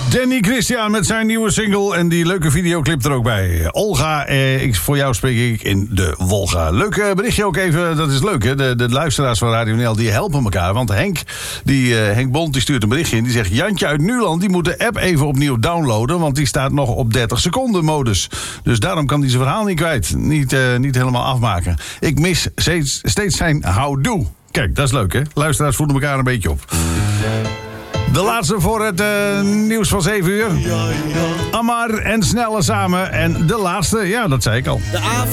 Danny Christian met zijn nieuwe single en die leuke videoclip er ook bij. Olga, voor jou spreek ik in de Wolga. Leuk berichtje ook even, dat is leuk hè. De luisteraars van Radio NL die helpen elkaar. Want Henk Bond die stuurt een berichtje in. Die zegt, Jantje uit Nuland die moet de app even opnieuw downloaden. Want die staat nog op 30 seconden modus. Dus daarom kan hij zijn verhaal niet kwijt. Niet helemaal afmaken. Ik mis steeds zijn houdoe. Kijk, dat is leuk hè. Luisteraars voeden elkaar een beetje op. De laatste voor het nieuws van 7 uur. Amar en Snelle samen. En de laatste, ja, dat zei ik al. De avond.